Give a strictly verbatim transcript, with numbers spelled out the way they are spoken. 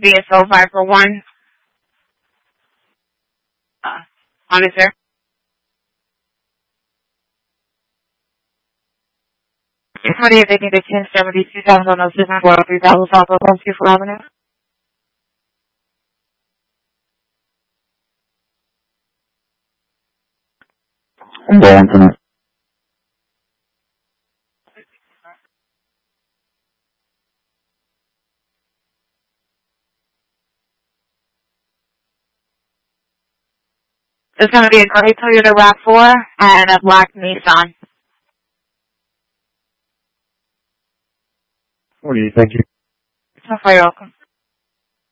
B S O five four one. Uh, on it, sir. twenty-eight eighteen to ten seventy-two thousand on those different four three thousand South of Home Beautiful Avenue. I'm going to There's going to be a gray Toyota RAV four and a black Nissan. forty-eight, thank you. So far, you're welcome.